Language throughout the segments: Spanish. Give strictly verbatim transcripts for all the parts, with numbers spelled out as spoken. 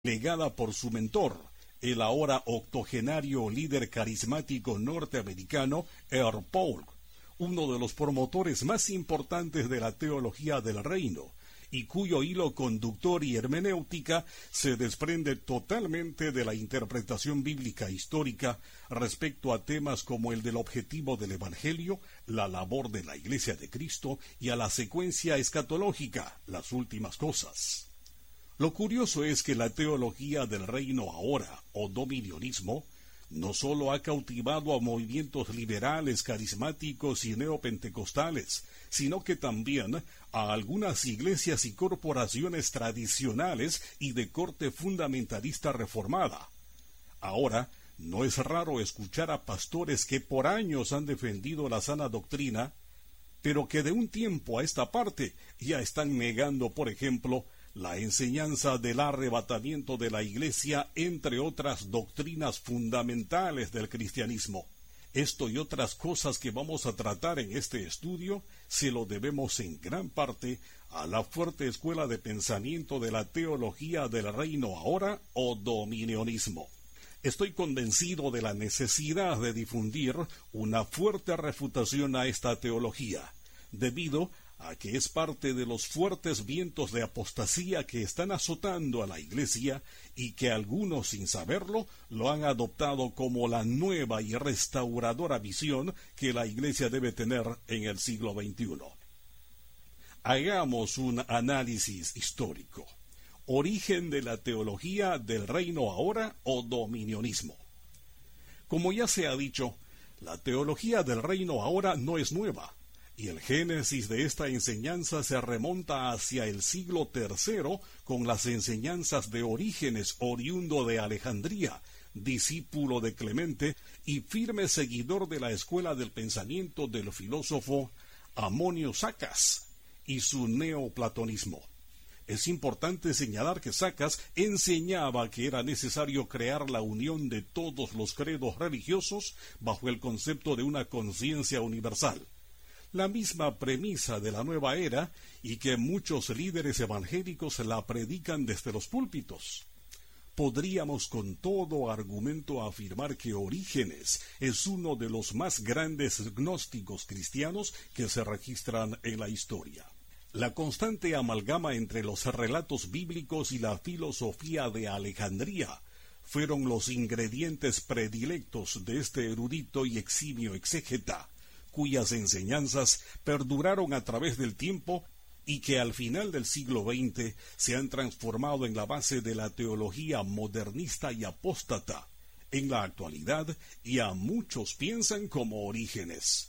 legada por su mentor, el ahora octogenario líder carismático norteamericano R. Paul, uno de los promotores más importantes de la teología del reino, y cuyo hilo conductor y hermenéutica se desprende totalmente de la interpretación bíblica histórica respecto a temas como el del objetivo del Evangelio, la labor de la Iglesia de Cristo y a la secuencia escatológica, las últimas cosas. Lo curioso es que la teología del reino ahora, o dominionismo, no solo ha cautivado a movimientos liberales, carismáticos y neopentecostales, sino que también a algunas iglesias y corporaciones tradicionales y de corte fundamentalista reformada. Ahora, no es raro escuchar a pastores que por años han defendido la sana doctrina, pero que de un tiempo a esta parte ya están negando, por ejemplo, la enseñanza del arrebatamiento de la Iglesia, entre otras doctrinas fundamentales del cristianismo. Esto y otras cosas que vamos a tratar en este estudio se lo debemos en gran parte a la fuerte escuela de pensamiento de la teología del reino ahora, o dominionismo. Estoy convencido de la necesidad de difundir una fuerte refutación a esta teología, debido a que es parte de los fuertes vientos de apostasía que están azotando a la Iglesia y que algunos, sin saberlo, lo han adoptado como la nueva y restauradora visión que la Iglesia debe tener en el siglo veintiuno. Hagamos un análisis histórico. Origen de la teología del reino ahora, o dominionismo. Como ya se ha dicho, la teología del reino ahora no es nueva, y el génesis de esta enseñanza se remonta hacia el siglo tercero con las enseñanzas de Orígenes, oriundo de Alejandría, discípulo de Clemente y firme seguidor de la escuela del pensamiento del filósofo Amonio Sacas y su neoplatonismo. Es importante señalar que Sacas enseñaba que era necesario crear la unión de todos los credos religiosos bajo el concepto de una conciencia universal, la misma premisa de la nueva era, y que muchos líderes evangélicos la predican desde los púlpitos. Podríamos con todo argumento afirmar que Orígenes es uno de los más grandes gnósticos cristianos que se registran en la historia. La constante amalgama entre los relatos bíblicos y la filosofía de Alejandría fueron los ingredientes predilectos de este erudito y eximio exégeta, cuyas enseñanzas perduraron a través del tiempo y que al final del siglo veinte se han transformado en la base de la teología modernista y apóstata en la actualidad, y a muchos piensan como Orígenes.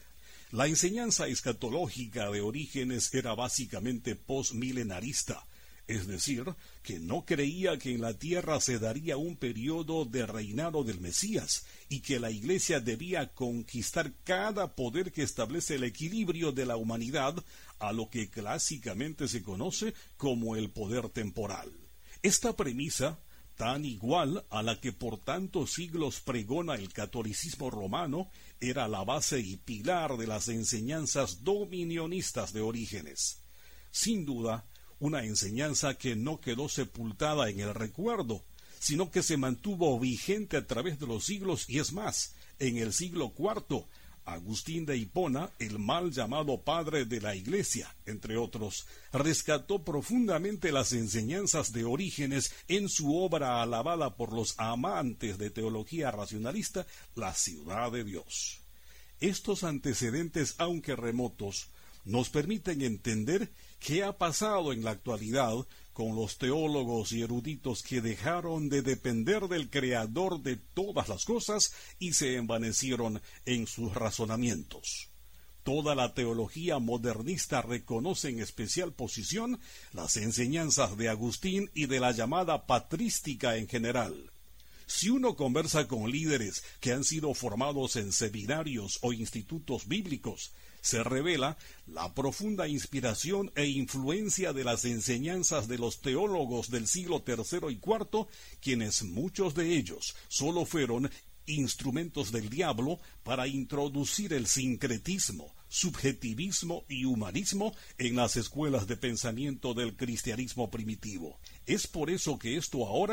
La enseñanza escatológica de Orígenes era básicamente postmilenarista, es decir, que no creía que en la tierra se daría un periodo de reinado del Mesías y que la Iglesia debía conquistar cada poder que establece el equilibrio de la humanidad, a lo que clásicamente se conoce como el poder temporal. Esta premisa, tan igual a la que por tantos siglos pregona el catolicismo romano, era la base y pilar de las enseñanzas dominionistas de Orígenes. Sin duda, una enseñanza que no quedó sepultada en el recuerdo, sino que se mantuvo vigente a través de los siglos, y es más, en el siglo cuarto, Agustín de Hipona, el mal llamado padre de la Iglesia, entre otros, rescató profundamente las enseñanzas de Orígenes en su obra alabada por los amantes de teología racionalista, La ciudad de Dios. Estos antecedentes, aunque remotos, nos permiten entender qué ha pasado en la actualidad con los teólogos y eruditos que dejaron de depender del Creador de todas las cosas y se envanecieron en sus razonamientos. Toda la teología modernista reconoce en especial posición las enseñanzas de Agustín y de la llamada patrística en general. Si uno conversa con líderes que han sido formados en seminarios o institutos bíblicos, se revela la profunda inspiración e influencia de las enseñanzas de los teólogos del siglo tercero y cuarto, quienes muchos de ellos solo fueron instrumentos del diablo para introducir el sincretismo, subjetivismo y humanismo en las escuelas de pensamiento del cristianismo primitivo. Es por eso que esto ahora